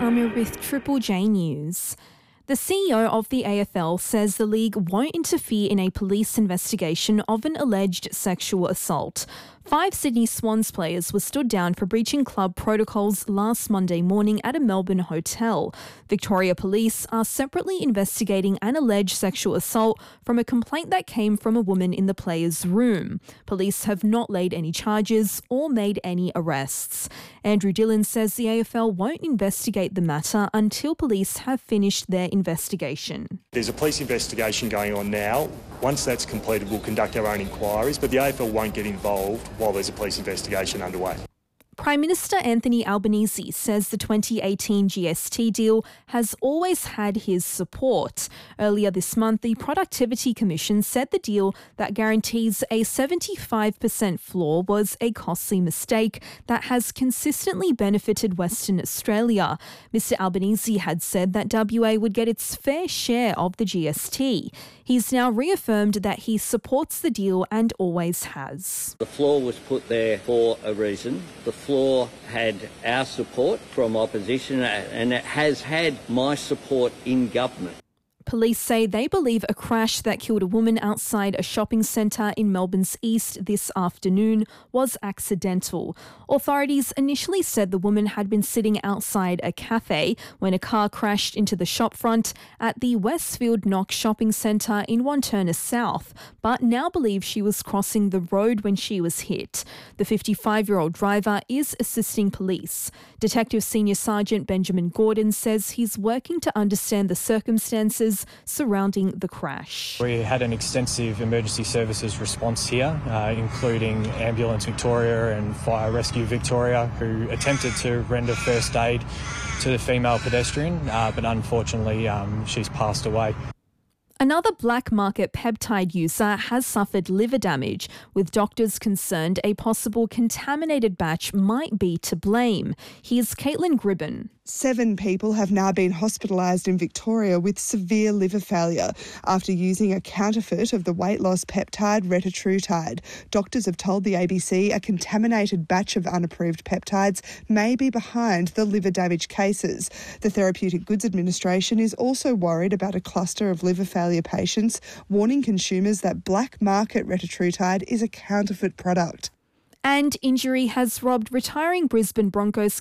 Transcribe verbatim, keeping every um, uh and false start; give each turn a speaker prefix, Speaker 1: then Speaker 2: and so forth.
Speaker 1: Palmer with Triple J News. The C E O of the A F L says the league won't interfere in a police investigation of an alleged sexual assault. Five Sydney Swans players were stood down for breaching club protocols last Monday morning at a Melbourne hotel. Victoria Police are separately investigating an alleged sexual assault from a complaint that came from a woman in the players' room. Police have not laid any charges or made any arrests. Andrew Dillon says the A F L won't investigate the matter until police have finished their investigation.
Speaker 2: There's a police investigation going on now. Once that's completed, we'll conduct our own inquiries, but the A F L won't get involved while there's a police investigation underway.
Speaker 1: Prime Minister Anthony Albanese says the twenty eighteen G S T deal has always had his support. Earlier this month, the Productivity Commission said the deal that guarantees a seventy-five percent floor was a costly mistake that has consistently benefited Western Australia. Mister Albanese had said that W A would get its fair share of the G S T. He's now reaffirmed that he supports the deal and always has.
Speaker 3: The floor was put there for a reason. The floor had our support from opposition and it has had my support in government.
Speaker 1: Police say they believe a crash that killed a woman outside a shopping centre in Melbourne's east this afternoon was accidental. Authorities initially said the woman had been sitting outside a cafe when a car crashed into the shopfront at the Westfield Knox shopping centre in Wantirna South, but now believe she was crossing the road when she was hit. The fifty-five-year-old driver is assisting police. Detective Senior Sergeant Benjamin Gordon says he's working to understand the circumstances surrounding the crash.
Speaker 4: We had an extensive emergency services response here, uh, including Ambulance Victoria and Fire Rescue Victoria, who attempted to render first aid to the female pedestrian, uh, but unfortunately um, she's passed away.
Speaker 1: Another black market peptide user has suffered liver damage, with doctors concerned a possible contaminated batch might be to blame. Here's Caitlin Gribben.
Speaker 5: Seven people have now been hospitalised in Victoria with severe liver failure after using a counterfeit of the weight loss peptide retatrutide. Doctors have told the A B C a contaminated batch of unapproved peptides may be behind the liver damage cases. The Therapeutic Goods Administration is also worried about a cluster of liver failure patients, warning consumers that black market retatrutide is a counterfeit product.
Speaker 1: And injury has robbed retiring Brisbane Broncos